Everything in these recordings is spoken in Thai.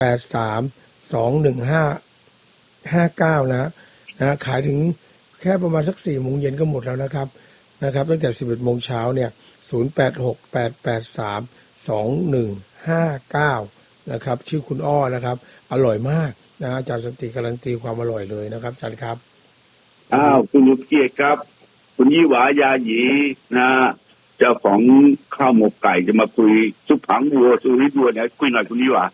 883-215-59นะขายถึงแค่ประมาณสัก 4 โมงเย็นก็หมดแล้วนะครับตั้งแต่ 11 โมงเช้าเนี่ย086883-2159นะครับชื่อคุณอ้อนะครับอร่อยมากนะอาจารย์สันติการันตีความอร่อยเลยนะครับอาจารย์ครับคุณลูกเกียรติครับคุณยี่หวายาหยีนะเจ้าของข้าวหมกไก่จะมาคุยซุปผังวัวซุปริบัวเนี่ยคุยหน่อยคุณยี่หวา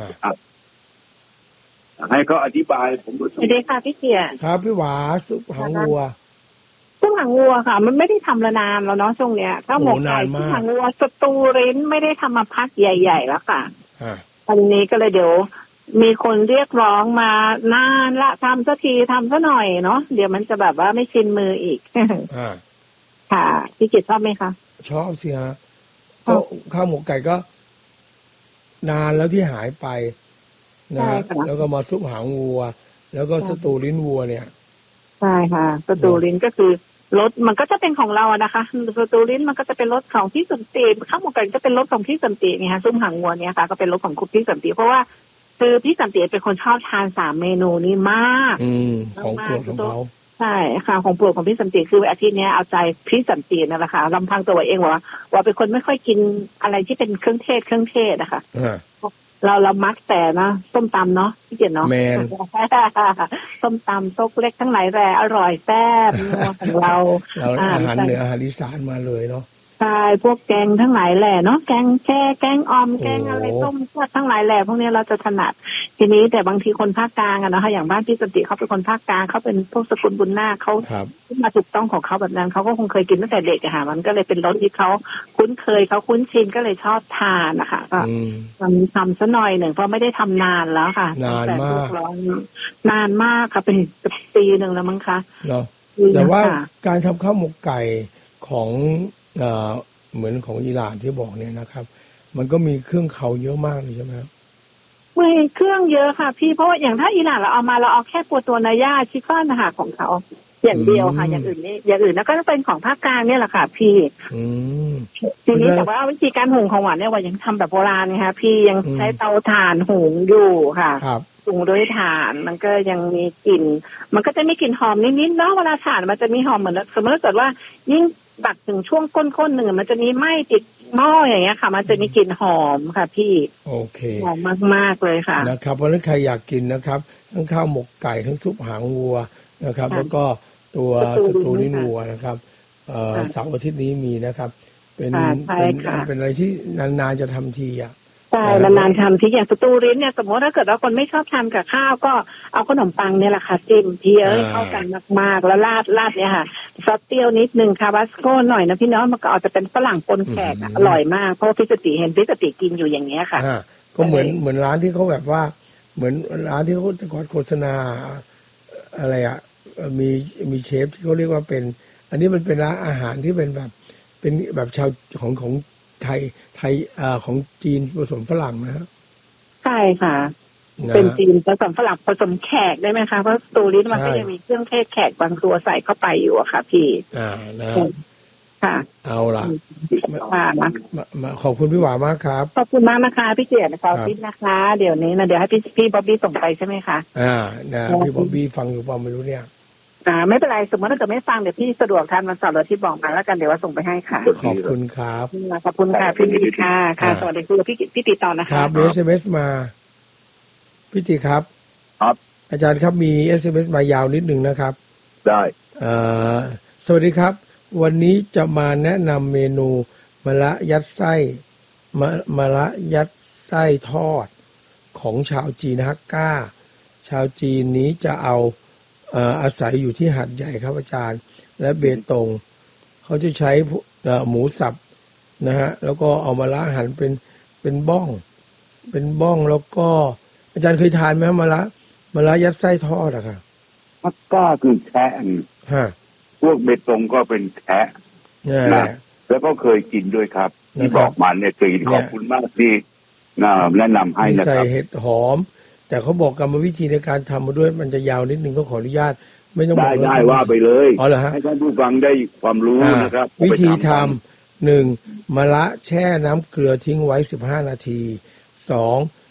ให้เขาอธิบายผมสวัสดีค่ะพี่เกียรติครับพี่หวาซุปผังวัวซุปผังวัวค่ะมันไม่ได้ทำละนานแล้วเนาะช่วงเนี้ยข้าวหมกไก่ซุปผังวัวสตูรินไม่ได้ทำมาพักใหญ่ๆแล้วค่ะตอนนี้ก็เลยเดี๋ยวมีคนเรียกร้องมานานละทำสักทีทำซะหน่อยเนาะเดี๋ยวมันจะแบบว่าไม่ชินมืออีกค่ะพี่กิตชอบไหมคะชอบสิฮะก็ข้าวหมกไก่ก็นานแล้วที่หายไปนะแล้วก็มาซุปหางวัวแล้วก็สตูลิ้นวัวเนี่ยใช่ค่ะสตูลิ้นก็คือรสมันก็จะเป็นของเราอะนะคะสตูลิ้นมันก็จะเป็นรสของพี่สันติข้าวหมกไก่ก็เป็นรสของพี่สันติไงคะซุปหางวัวเนี่ยค่ะก็เป็นรสของคุณพี่สันติเพราะว่าคือพี่สันติเป็นคนชอบทาน3 เมนูนี้มากของโปรดของเขาใช่ค่ะของโปรดของพี่สันติคืออาทิตย์นี้เอาใจพี่สันตินั่นแหละค่ะลำพังตัวเองว่าเป็นคนไม่ค่อยกินอะไรที่เป็นเครื่องเทศนะคะเรามักแต่นะส้มตำเนาะพี่เกียรติเนาะส้มตำซกเล็กทั้งหลายแหล่อร่อยแซ่บของเราอาหารเหนืออาหารอีสานมาเลยเนาะใช่พวกแกงทั้งหลายแหล่เนาะแกงแช่แกงออมแกงอะไรต้มทั้งหลายแหล่พวกนี้เราจะถนัดทีนี้แต่บางทีคนภาคกลางอะนะคะอย่างบ้านพี่สันติเขาเป็นคนภาคกลางเขาเป็นพวกสกุลบุญนาคเขามาถูกต้องของเขาแบบนั้นเขาก็คงเคยกินตั้งแต่เด็กอะค่ะมันก็เลยเป็นรสที่เขาคุ้นเคยเขาคุ้นชินก็เลยชอบทานนะคะก็ทำซะหน่อยหนึ่งเพราะไม่ได้ทำนานแล้วค่ะนานมากนานมากค่ะเป็นปีหนึ่งแล้วมั้งคะแต่ว่าการทำข้าวหมกไก่ของเหมือนของอิหร่านที่บอกเนี่ยนะครับมันก็มีเครื่องเขาเยอะมากเลยใช่ไหมครับมีเครื่องเยอะค่ะพี่เพราะว่าอย่างถ้าอิหร่านเราเอาแค่ตัวนาย่าชิคก้อนนะคะของเขาอย่างเดียวค่ะอย่างอื่นแล้วก็เป็นของภาคกลางเนี่ยแหละค่ะพี่ทีนี้แต่ว่าวิธีการหุงของหวานเนี่ยว่ายังทำแบบโบราณนะคะพี่ยังใช้เตาถ่านหุงอยู่ค่ะหุงด้วยถ่านมันก็ยังมีกลิ่นมันก็จะมีกลิ่นหอมนิดๆเนาะเวลาถ่านมันจะมีหอมเหมือนสมมติถ้าเกิดว่ายิ่งตักถึงช่วงก้นหนึ่งมันจะมีไหม้ติดหม้ออย่างเงี้ยค่ะมันจะมีกลิ่นหอมค่ะพี่โอเคหอมมากๆเลยค่ะนะครับเพราะฉะนั้นใครอยากกินนะครับทั้งข้าวหมกไก่ทั้งซุปหางวัวนะครับแล้วก็ตัวสตูลิ้นวัวนะครับเสาร์อาทิตย์นี้มีนะครับเป็นอะไรที่นานๆจะทำทีอ่ะใช่นานๆทำทีอย่างสตูลิ้นเนี่ยสมมติถ้าเกิดว่าคนไม่ชอบทานกับข้าวก็เอาขนมปังเนี่ยแหละค่ะจิ้มพี่เข้ากันมากๆแล้วราดเนี่ยค่ะซอสเปรี้ยวนิดนึงคาบาสโก้หน่อยนะพี่น้องมันก็อาจจะเป็นฝรั่งปนแขกอร่อยมากเพราะพี่สติเห็นพี่สติกินอยู่อย่างเงี้ยค่ะก็เหมือนร้านที่เขาแบบว่าเหมือนร้านที่เขาโฆษณาอะไรอ่ะมีเชฟที่เขาเรียกว่าเป็นอันนี้มันเป็นร้านอาหารที่เป็นแบบชาวของไทยของจีนผสมฝรั่งนะครับใช่ค่ะเป็นจีนผสมฝรั่งผสมแขกได้ไหมคะเพราะสตูลิ้นมันก็ยังมีเครื่องเทศแขกบางตัวใส่เข้าไปอยู่อะค่ะพี่นะค่ะเอาล่ะขอบคุณพี่หวามากครับขอบคุณมากนะคะพี่เกียรติขอบคุณนะคะเดี๋ยวนี้นะเดี๋ยวให้พี่บ๊อบบี้ส่งไปใช่ไหมคะนะพี่บ๊อบบี้ฟังอยู่เปล่าไม่รู้เนี่ยไม่เป็นไรสมมติถ้าเกิดไม่ฟังเดี๋ยวพี่สะดวกทันวันเสาร์ที่บอกมาแล้วกันเดี๋ยวว่าส่งไปให้ค่ะขอบคุณครับขอบคุณค่ะพี่ติค่ะสวัสดีคุณพี่ติต่อนะคะครับมี SMS มาพี่ติครับอาจารย์ครับมี SMS มายาวนิดนึงนะครับได้สวัสดีครับวันนี้จะมาแนะนำเมนูมะระยัดไส้มะระยัดไส้ทอดของชาวจีนฮักก้าชาวจีนนี้จะอาศัยอยู่ที่หาดใหญ่ครับอาจารย์และเบตงเขาจะใช้หมูสับนะฮะแล้วก็เอามะระหั่นเป็นบ้องแล้วก็อาจารย์เคยทานไหมมะระยัดไส้ทอดอะค่ะฮักก้าคือแคะพวกเบตงก็เป็นแคะนะแล้วก็เคยกินด้วยครับที่บอกมาเนี่ยเคยขอบคุณมากที่แนะนำให้นะครับใส่เห็ดหอมแต่เขาบอกกรรมวิธีในการทำมาด้วยมันจะยาวนิดนึงก็ขออนุญาตไม่ต้องบอกได้ว่าไปเลยอ๋อเหรอฮะให้ท่านผู้ฟังได้ความรู้นะครับวิธีทำ1มะระแช่น้ำเกลือทิ้งไว้15 นาที2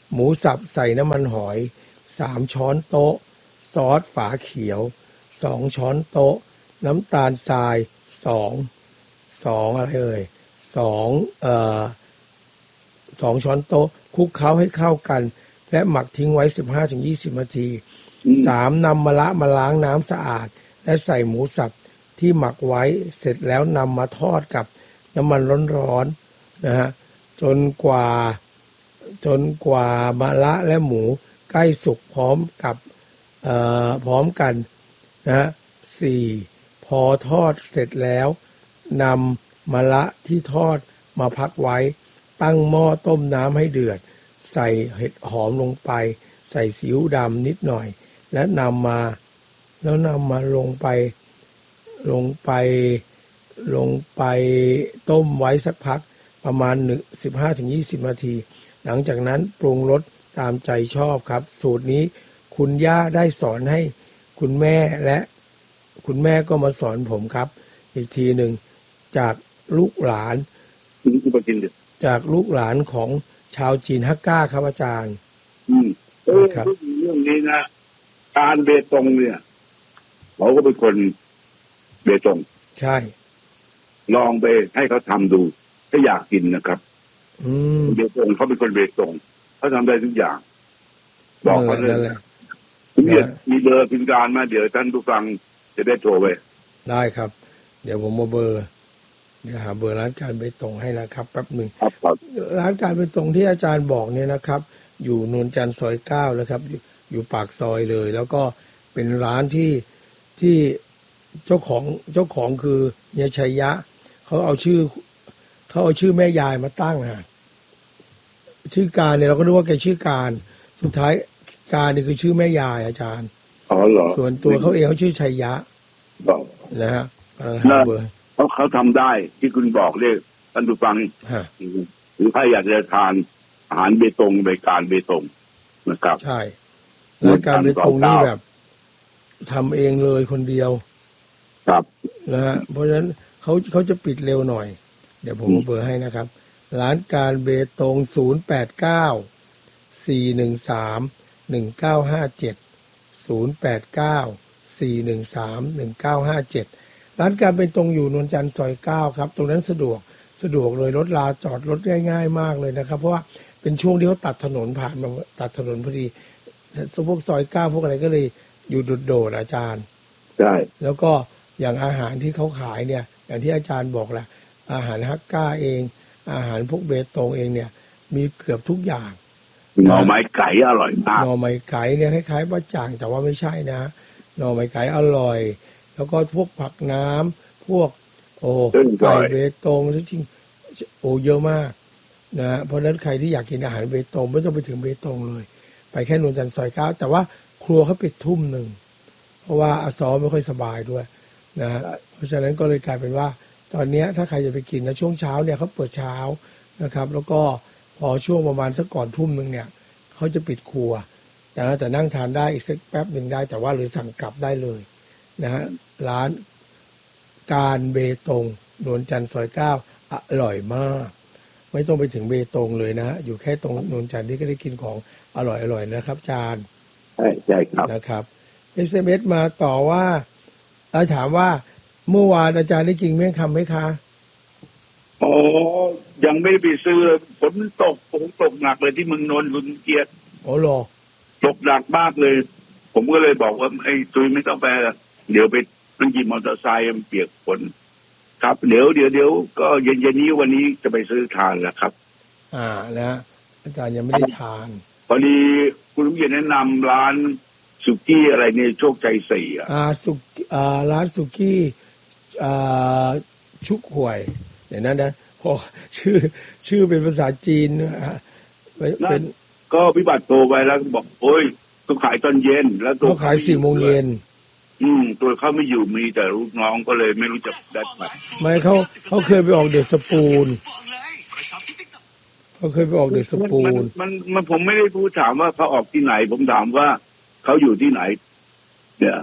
หมูสับใส่น้ำมันหอย3 ช้อนโต๊ะซอสฝาเขียว2 ช้อนโต๊ะน้ำตาลทราย2อะไรเอ่ย2ช้อนโต๊ะคลุกเคล้าให้เข้ากันและหมักทิ้งไว้ 15-20 นาที 3. นำมะระมาล้างน้ำสะอาดและใส่หมูสับที่หมักไว้เสร็จแล้วนำมาทอดกับน้ำมันร้อนๆนะฮะจนกว่ามะระและหมูใกล้สุกพร้อมกันนะฮะ 4. พอทอดเสร็จแล้วนำมะระที่ทอดมาพักไว้ตั้งหม้อต้มน้ำให้เดือดใส่เห็ดหอมลงไปใส่ซีอิ๊วดำนิดหน่อยและนำมาลงไปต้มไว้สักพักประมาณ15-20 นาทีหลังจากนั้นปรุงรสตามใจชอบครับสูตรนี้คุณย่าได้สอนให้คุณแม่และคุณแม่ก็มาสอนผมครับอีกทีหนึ่งจากลูกหลานของชาวจีนฮักก้าครับอาจารย์ครับเรื่องนี้นะการเบตงเนี่ยเขาก็เป็นคนเบตงใช่ลองไปให้เขาทำดูถ้าอยากกินนะครับเบตงเขาเป็นคนเบตงเขาทำได้ทุกอย่างบอกเขาเลยมีเบอร์พิการมาเดี๋ยวท่านผู้ฟังจะได้โทรไปได้ครับเดี๋ยวผมมาเบอร์เดี๋ยวหาเบอร์ร้านการเบตงให้นะครับแป๊บหนึ่งร้านการเบตงที่อาจารย์บอกเนี่ยนะครับอยู่นนจันทร์ซอย9นะครับอยู่ปากซอยเลยแล้วก็เป็นร้านที่เจ้าของคือเฮียชัยยะเขาเอาชื่อแม่ยายมาตั้งฮะชื่อการเนี่ยเราก็นึกว่าแกชื่อการสุดท้ายการนี่คือชื่อแม่ยายอาจารย์อ๋อเหรอส่วนตัวเขาเองเขาชื่อชัยยะนะฮะเขาทำได้ที่คุณบอกเรียกท่านผู้ฟังหรือใครอยากจะทานอาหารเบตงบริการเบตงนะครับใช่แล้วการเบตงนี่แบบทำเองเลยคนเดียวครับนะฮะเพราะฉะนั้นเขาจะปิดเร็วหน่อยเดี๋ยวผมเบอร์ให้นะครับร้านการเบตง089-413-1957 ร้านการเบตงอยู่นนจันทร์ซอย9ครับตรงนั้นสะดวกเลยรถลาจอดรถง่ายๆมากเลยนะครับเพราะว่าเป็นช่วงที่เขาตัดถนนผ่านมาตัดถนนพอดีพวกซอย9พวกอะไรก็เลยอยู่โดดอาจารย์ใช่แล้วก็อย่างอาหารที่เขาขายเนี่ยอย่างที่อาจารย์บอกแหละอาหารฮักก้าเองอาหารพวกเบตงเองเนี่ยมีเกือบทุกอย่างหน่อไม้ไก่อร่อยมากหน่อไม้ไก่เนี่ยคล้ายๆบะจ่างแต่ว่าไม่ใช่นะหน่อไม้ไก่อร่อยแล้วก็พวกผักน้ำพวกไก่เบตงจริงๆเยอะมากนะเพราะฉะนั้นใครที่อยากกินอาหารเบตงไม่ต้องไปถึงเบตงเลยไปแค่นนจันทร์ซอย9แต่ว่าครัวเขาปิดทุ่มหนึ่งเพราะว่าอาซอไม่ค่อยสบายด้วยนะเพราะฉะนั้นก็เลยกลายเป็นว่าตอนนี้ถ้าใครจะไปกินนะช่วงเช้าเนี่ยเขาเปิดเช้านะครับแล้วก็พอช่วงประมาณสักก่อนทุ่มนึงเนี่ยเขาจะปิดครัวนะแต่นั่งทานได้อีกสักแป๊บหนึ่งได้แต่ว่าหรือสั่งกลับได้เลยนะฮะร้านการเบตงนนจันทร์ซอย9อร่อยมากไม่ต้องไปถึงเบตงเลยนะอยู่แค่ตรงนนจันทร์นี่ก็ได้กินของอร่อยนะครับอาจารย์ใช่ครับนะครับ SMS มาต่อว่าถามว่าเมื่อวานอาจารย์ได้กินเมี่ยงคำไหมคะยังไม่ไปซื้อฝนตกหนักเลยที่เมืองนนท์คุณเกียรติหรอตกหนักมากเลยผมก็เลยบอกว่าไอ้ตุยไม่ต้องไปเดี๋ยวไปนั่งขี่มอเตอร์ไซค์มันเปียกฝนครับเดี๋ยวก็เย็นนี้วันนี้จะไปซื้อทานแล้วครับนะอาจารย์ยังไม่ได้ทานพอดีคุณลุงเย็นแนะนำร้านสุกี้อะไรเนี่ยโชคชัย4 ร้านสุกี้ชุกห่วยอย่างนั้นนะพอชื่อเป็นภาษาจีนเป็นก็พิบัติโทรไปแล้วบอกโอ้ยต้องขายตอนเย็นแล้วตัวขาย4 โมงเย็นตัวเขาไม่อยู่มีแต่ลูกน้องก็เลยไม่รู้จะได้ไหมไม่เขาเคยไปออกเดอะสปูนเขาเคยไปออกเดอะสปูนมันผมไม่ได้พูดถามว่าเขาออกที่ไหนผมถามว่าเขาอยู่ที่ไหนเนี่ย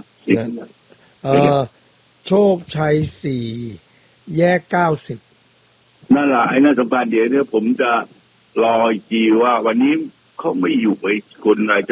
โชคชัย4 แยก 90 นั่นแหละไอ้นั่นสำคัญเดี๋ยวเนี่ยผมจะรออีกทีว่าวันนี้เขาไม่อยู่ไอ้คนนาย